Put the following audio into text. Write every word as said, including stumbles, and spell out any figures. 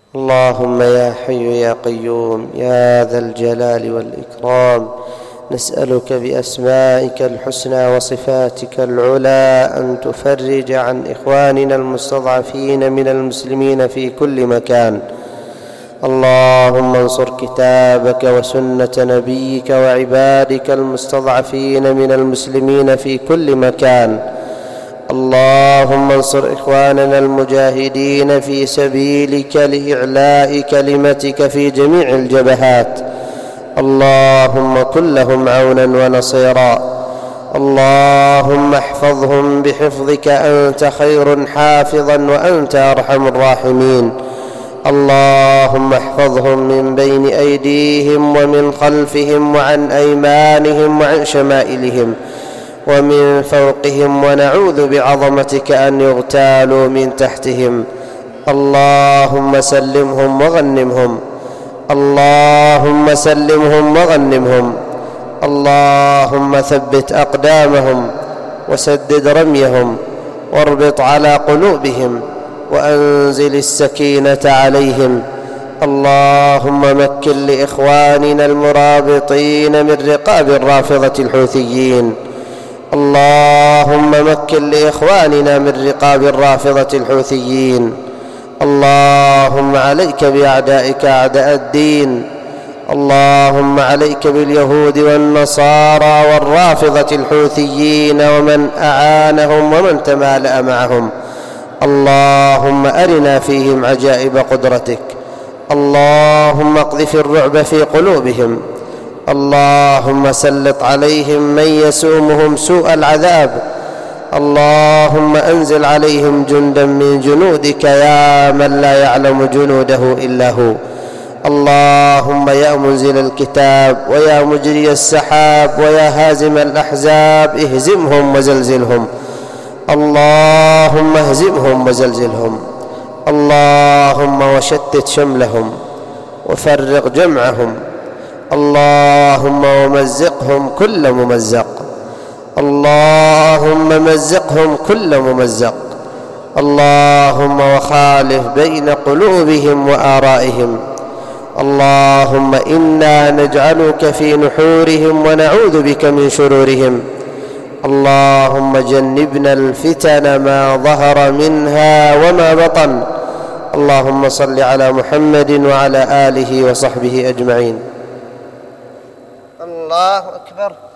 اللهم يا حي يا قيوم يا ذا الجلال والإكرام، نسألك بأسمائك الحسنى وصفاتك العلى أن تفرج عن إخواننا المستضعفين من المسلمين في كل مكان. اللهم انصر كتابك وسنة نبيك وعبادك المستضعفين من المسلمين في كل مكان. اللهم انصر إخواننا المجاهدين في سبيلك لإعلاء كلمتك في جميع الجبهات. اللهم كن لهم عونا ونصيرا. اللهم احفظهم بحفظك، أنت خير حافظا وأنت أرحم الراحمين. اللهم احفظهم من بين أيديهم ومن خلفهم وعن أيمانهم وعن شمائلهم ومن فوقهم، ونعوذ بعظمتك أن يغتالوا من تحتهم. اللهم سلمهم وغنمهم. اللهم سلمهم وغنمهم. اللهم ثبت أقدامهم وسدد رميهم واربط على قلوبهم وأنزل السكينة عليهم. اللهم مكن لإخواننا المرابطين من رقاب الرافضة الحوثيين. اللهم مكن لإخواننا من رقاب الرافضة الحوثيين. اللهم عليك بأعدائك أعداء الدين. اللهم عليك باليهود والنصارى والرافضة الحوثيين ومن أعانهم ومن تمالأ معهم. اللهم أرنا فيهم عجائب قدرتك. اللهم اقذف الرعب في قلوبهم. اللهم سلط عليهم من يسومهم سوء العذاب. اللهم أنزل عليهم جندا من جنودك يا من لا يعلم جنوده إلا هو. اللهم يا منزل الكتاب ويا مجري السحاب ويا هازم الأحزاب، اهزمهم وزلزلهم. اللهم اهزمهم وزلزلهم. اللهم وشتت شملهم وفرق جمعهم. اللهم ومزقهم كل ممزق. اللهم مزقهم كل ممزق. اللهم وخالف بين قلوبهم وآرائهم. اللهم إنا نجعلك في نحورهم ونعوذ بك من شرورهم. اللهم جنبنا الفتن ما ظهر منها وما بطن. اللهم صل على محمد وعلى آله وصحبه أجمعين. الله أكبر.